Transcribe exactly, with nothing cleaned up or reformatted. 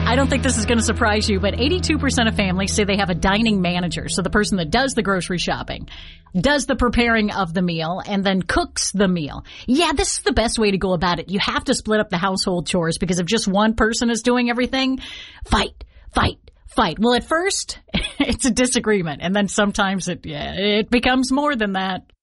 I don't think this is going to surprise you, but eighty-two percent of families say they have a dining manager. So the person that does the grocery shopping, does the preparing of the meal, and then cooks the meal. Yeah, this is the best way to go about it. You have to split up the household chores, because if just one person is doing everything, fight, fight, fight. Well, at first, it's a disagreement, and then sometimes it, yeah, it becomes more than that.